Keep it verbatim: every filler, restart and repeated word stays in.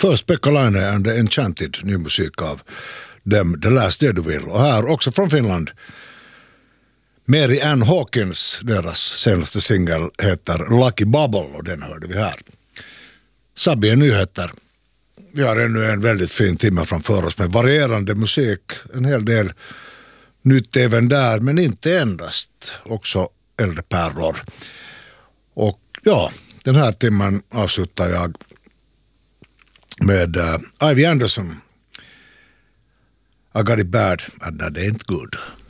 Först Pekka-Laine and the Enchanted, ny musik av dem, The Last Day Du Vill. Och här också från Finland, Mary Ann Hawkins, deras senaste singel heter Lucky Bubble och den hörde vi här. Sabia nyheter. Vi har ännu en väldigt fin timme framför oss med varierande musik, en hel del nytt även där, men inte endast, också äldre pärlor. Och ja, den här timmen avslutar jag med uh, Ivy Anderson. I got it bad and that ain't good.